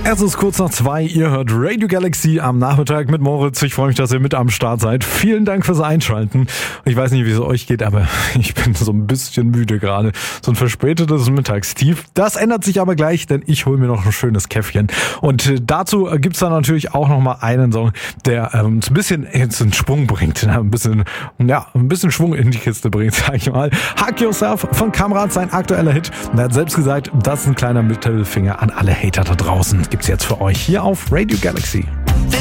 Es ist kurz nach 2, ihr hört Radio Galaxy am Nachmittag mit Moritz. Ich freue mich, dass ihr mit am Start seid. Vielen Dank fürs Einschalten. Ich weiß nicht, wie es euch geht, aber ich bin so ein bisschen müde gerade. So ein verspätetes Mittagstief. Das ändert sich aber gleich, denn ich hole mir noch ein schönes Käffchen. Und dazu gibt's dann natürlich auch noch mal einen Song, der uns ein bisschen jetzt in Schwung bringt. Ein bisschen Schwung in die Kiste bringt, sag ich mal. Hug Yourself von Kamrat, sein aktueller Hit. Und er hat selbst gesagt, das ist ein kleiner Mittelfinger an alle Hater da draußen. Gibt's jetzt für euch hier auf Radio Galaxy.